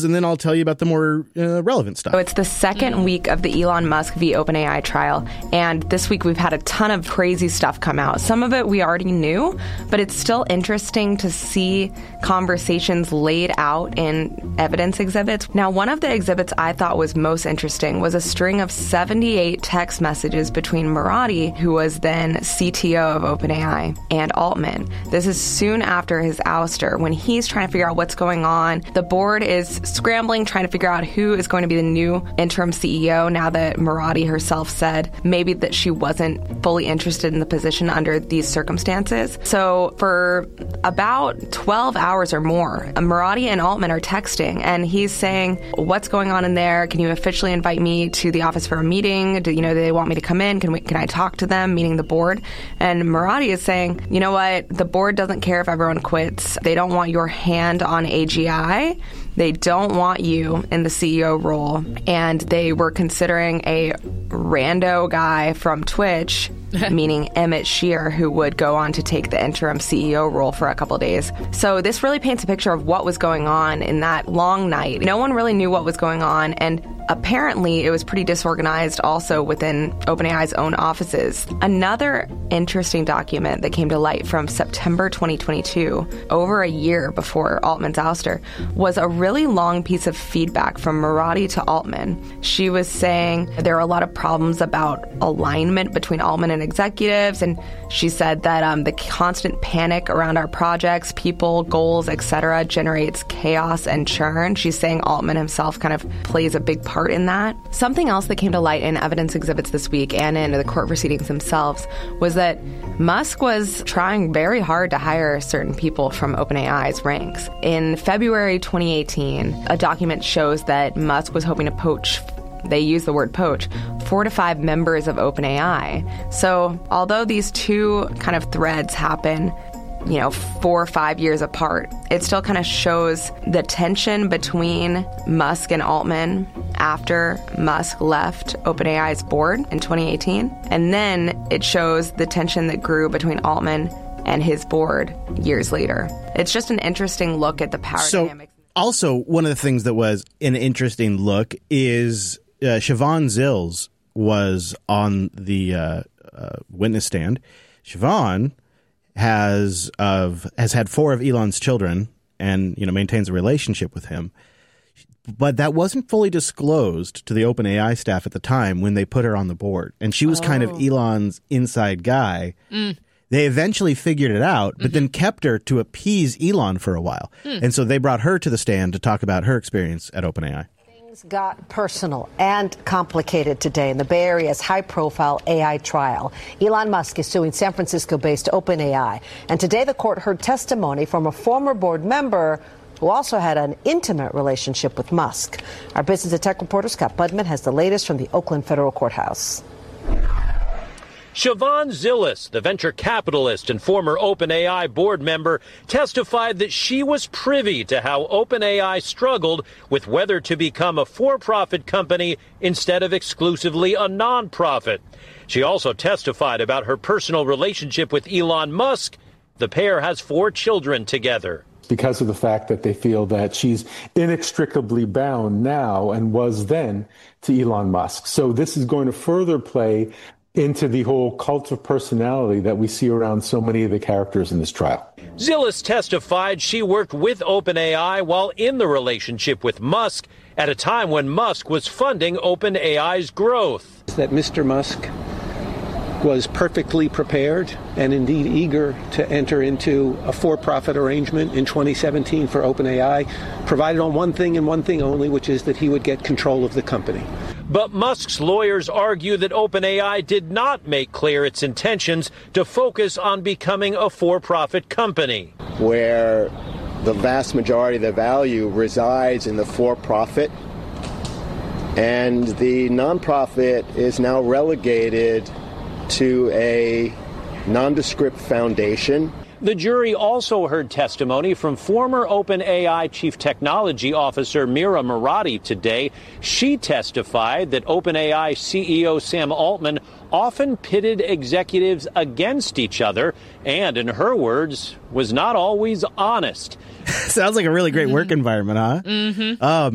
and then I'll tell you about the more relevant stuff. So it's the second week of the Elon Musk v. OpenAI trial, and this week we've had a ton of crazy stuff come out. Some of it we already knew, but it's still interesting to see conversations laid out in evidence exhibits. Now, one of the exhibits I thought was most interesting was a string of 78 text messages between Murati, who was then CTO of OpenAI, and Altman. This is soon after his ouster, when he's trying to figure out what's going on. The board is scrambling, trying to figure out who is going to be the new interim CEO now that Murati herself said maybe that she wasn't fully interested in the position under these circumstances. So for about 12 hours or more, Murati and Altman are texting, and he's saying, what's going on in there? Can you officially invite me to the office for a meeting? Do they want me to come in? Can I talk to them, meaning the board? And Murati is saying, you know what? The board doesn't care if everyone quits. They don't want your hand on AGI. They don't want you in the CEO role. And they were considering a rando guy from Twitch, meaning Emmett Shear, who would go on to take the interim CEO role for a couple days. So this really paints a picture of what was going on in that long night. No one really knew what was going on, and apparently it was pretty disorganized also within OpenAI's own offices. Another interesting document that came to light from September 2022, over a year before Altman's ouster, was a really long piece of feedback from Murati to Altman. She was saying there are a lot of problems about alignment between Altman and executives, and she said that the constant panic around our projects, people, goals, etc., generates chaos and churn. She's saying Altman himself kind of plays a big part in that. Something else that came to light in evidence exhibits this week and in the court proceedings themselves was that Musk was trying very hard to hire certain people from OpenAI's ranks. In February 2018, a document shows that Musk was hoping to poach, they use the word poach, 4 to 5 members of OpenAI. So although these two kind of threads happen 4 or 5 years apart, it still kind of shows the tension between Musk and Altman after Musk left OpenAI's board in 2018. And then it shows the tension that grew between Altman and his board years later. It's just an interesting look at the power dynamics. Also, one of the things that was an interesting look is Siobhan Zills was on the witness stand. Siobhan has had 4 of Elon's children and maintains a relationship with him. But that wasn't fully disclosed to the OpenAI staff at the time when they put her on the board. And she was kind of Elon's inside guy. They eventually figured it out, but then kept her to appease Elon for a while. And so they brought her to the stand to talk about her experience at OpenAI. Things got personal and complicated today in the Bay Area's high-profile AI trial. Elon Musk is suing San Francisco-based OpenAI. And today the court heard testimony from a former board member who also had an intimate relationship with Musk. Our business and tech reporter Scott Budman has the latest from the Oakland Federal Courthouse. Siobhan Zillis, the venture capitalist and former OpenAI board member, testified that she was privy to how OpenAI struggled with whether to become a for-profit company instead of exclusively a non-profit. She also testified about her personal relationship with Elon Musk. The pair has 4 children together. Because of the fact that they feel that she's inextricably bound now and was then to Elon Musk. So this is going to further play into the whole cult of personality that we see around so many of the characters in this trial. Zillis testified she worked with OpenAI while in the relationship with Musk at a time when Musk was funding OpenAI's growth. That Mr. Musk was perfectly prepared and indeed eager to enter into a for-profit arrangement in 2017 for OpenAI, provided on one thing and one thing only, which is that he would get control of the company. But Musk's lawyers argue that OpenAI did not make clear its intentions to focus on becoming a for-profit company, where the vast majority of the value resides in the for-profit, and the nonprofit is now relegated to a nondescript foundation. The jury also heard testimony from former OpenAI Chief Technology Officer Mira Murati today. She testified that OpenAI CEO Sam Altman often pitted executives against each other and, in her words, was not always honest. Sounds like a really great work environment, huh? Mm-hmm.